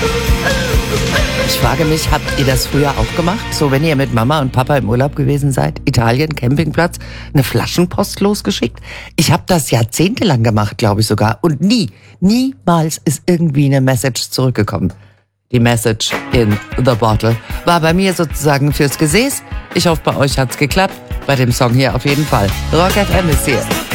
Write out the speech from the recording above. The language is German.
Ich frage mich, habt ihr das früher auch gemacht? So, wenn ihr mit Mama und Papa im Urlaub gewesen seid, Italien, Campingplatz, eine Flaschenpost losgeschickt? Ich habe das jahrzehntelang gemacht, glaube ich sogar. Und niemals ist irgendwie eine Message zurückgekommen. Die Message in the bottle war bei mir sozusagen fürs Gesäß. Ich hoffe, bei euch hat's geklappt. Bei dem Song hier auf jeden Fall. Rock FM ist hier.